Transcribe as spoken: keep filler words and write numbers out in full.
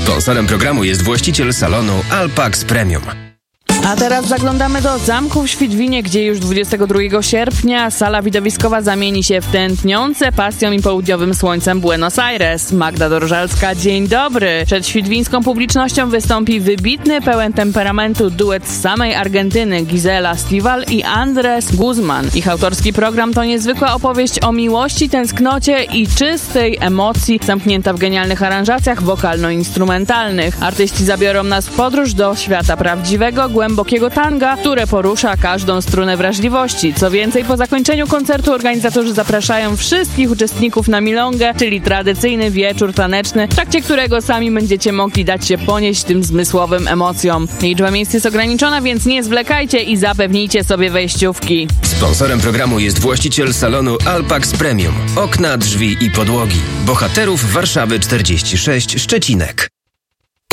Sponsorem programu jest właściciel salonu Alpax Premium. A teraz zaglądamy do zamku w Świdwinie, gdzie już dwudziestego drugiego sierpnia sala widowiskowa zamieni się w tętniące pasją i południowym słońcem Buenos Aires. Magda Dorżalska, dzień dobry. Przed świdwińską publicznością wystąpi wybitny, pełen temperamentu duet z samej Argentyny Gisela Stival i Andres Guzman. Ich autorski program to niezwykła opowieść o miłości, tęsknocie i czystej emocji, zamknięta w genialnych aranżacjach wokalno-instrumentalnych. Artyści zabiorą nas w podróż do świata prawdziwego, głębokiego tanga, które porusza każdą strunę wrażliwości. Co więcej, po zakończeniu koncertu organizatorzy zapraszają wszystkich uczestników na milongę, czyli tradycyjny wieczór taneczny, w trakcie którego sami będziecie mogli dać się ponieść tym zmysłowym emocjom. Liczba miejsc jest ograniczona, więc nie zwlekajcie i zapewnijcie sobie wejściówki. Sponsorem programu jest właściciel salonu Alpax Premium. Okna, drzwi i podłogi. Bohaterów Warszawy czterdzieści sześć, Szczecinek.